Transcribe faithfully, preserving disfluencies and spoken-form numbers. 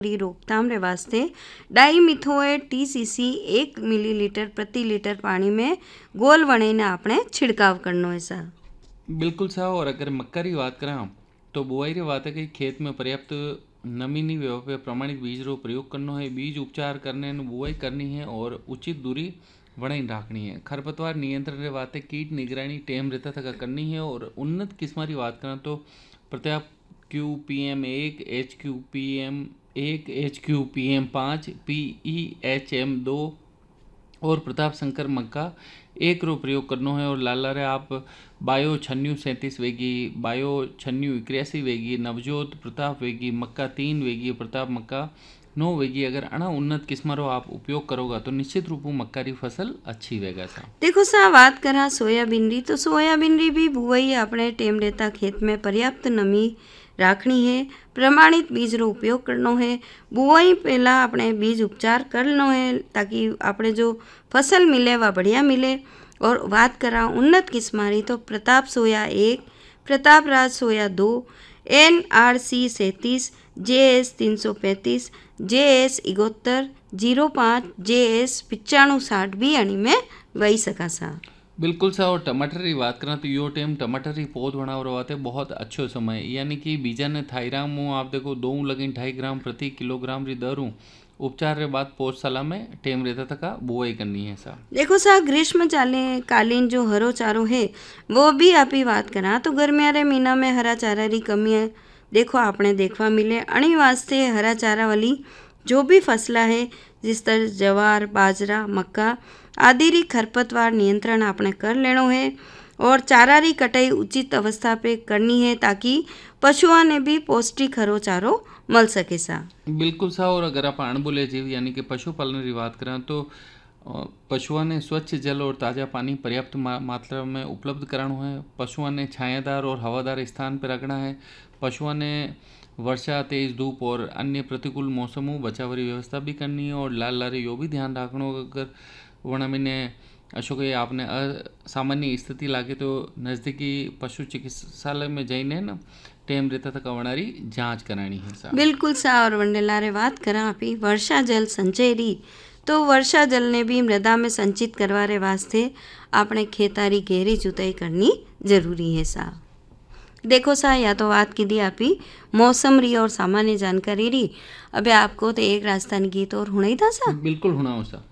री रोकथाम रे वास्ते डाईमिथोएट टीसीसी एक मिलीलीटर प्रति लीटर पानी में गोल वणीने आपणे छिड़काव करनो है सा। बिल्कुल साहब। और अगर मक्का री बात करें तो बुआई री बात है कि खेत में पर्याप्त नमी नी व्यवहार प्रमाणित बीज रो प्रयोग करनो है, बीज उपचार करने ने बुआई करनी है और उचित दूरी बनाई रखनी है। खरपतवार नियंत्रण रे बात है, कीट निगरानी टेम रहता तक करनी है। और उन्नत किस्म की बात करें तो प्रताप क्यू पी एम एक, एच क्यू पी एम एक, एच क्यू पी एम पाँच, पी ई एच एम दो और प्रताप शंकर मक्का एक रो प्रयोग करनो है। और लाला रे आप बायो छन्यू सैंतीस वेगी, बायो छन्यू इक्यासी वेगी, नवजोत प्रताप वेगी, मक्का तीन वेगी, प्रताप मक्का नौ वेगी। अगर अणा उन्नत किस्म रो आप उपयोग करोगा तो निश्चित रूप में मक्का री फसल अच्छी वेगा सा। देखो सा बात करा सोयाबीन री तो सोयाबीन री भी बुआई अपने टेम रहता खेत में पर्याप्त नमी राखनी है, प्रमाणित बीज रो उपयोग करनो है। बुआई पहला अपने बीज उपचार करनो है ताकि अपने जो फसल मिले वह बढ़िया मिले। और बात करा उन्नत किस्म री तो प्रताप सोया एक, प्रताप राज सोया दो, एन आर सी सैंतीस, जे एस तीन सौ पैंतीस, जे एस इकहत्तर जीरो पाँच, जे एस पिचाणु साठ भी अणी में वही सका सा। बिल्कुल सा। और टमाटर की बात करें तो यो टाइम टमाटर की पौध बनाव रहा बहुत अच्छो समय, यानी कि बीजा ने थाईराम मुँह आप देखो दो लगिन ढाई ग्राम प्रति किलोग्राम री दर हूँ उपचार के बाद पौधशाला में टेम रहता तक बुआई करनी है सा। देखो सा ग्रीष्म चाले कालीन जो हरो चारो है वो भी आप ही बात करा तो गर्मिया रे महीना में हरा चारा री कमी है देखो आपने देखवा मिले। अणी वास्ते हरा चारा वाली जो भी फसला है जिस तरह जवार बाजरा मक्का आदि री खरपतवार नियंत्रण आपने कर लेनो है। और चारा री कटाई उचित अवस्था पे करनी है ताकि पशुओं ने भी पौष्टिक हरो चारो मिल सके सा। बिल्कुल सा। और अगर आप अणबोले जीव यानी कि पशुपालन की बात करें तो पशुओं ने स्वच्छ जल और ताज़ा पानी पर्याप्त मा, मात्रा में उपलब्ध कराना है। पशुओं ने छायादार और हवादार स्थान पर रखना है। पशुओं ने वर्षा तेज धूप और अन्य प्रतिकूल मौसमों बचाव की व्यवस्था भी करनी है। और लाल लारे यो भी ध्यान रखना अगर वण महीने अशोक आपने असामान्य स्थिति लागे तो नज़दीकी पशु चिकित्सालय में जाइने ना टेम रहता तक वणारी जांच करानी है सा। बिल्कुल सा। और वंडेलारे बात करा आपी वर्षा जल संचय री तो वर्षा जल ने भी मृदा में संचित करवारे वास्ते आपने खेतारी गहरी जुताई करनी जरूरी है सा। देखो सा या तो बात की दी आपी मौसम री और सामान्य जानकारी री। अबे आपको तो एक राजस्थानी गीत और हुणाई था सा। बिल्कुल हुणाओ सा।